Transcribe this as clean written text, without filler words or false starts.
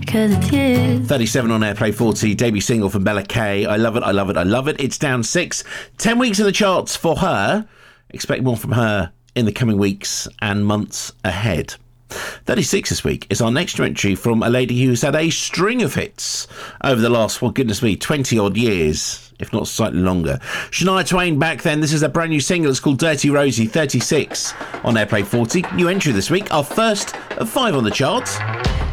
'cause it's you. 37 on Airplay 40, debut single from Bella Kay. I love it, I love it, I love it. It's down 6. 10 weeks in the charts for her. Expect more from her in the coming weeks and months ahead. 36 this week is our next entry from a lady who's had a string of hits over the last, well, goodness me, 20 odd years, if not slightly longer. Shania Twain back then. This is a brand new single. It's called Dirty Rosie. 36 on Airplay 40. New entry this week, our first of 5 on the charts.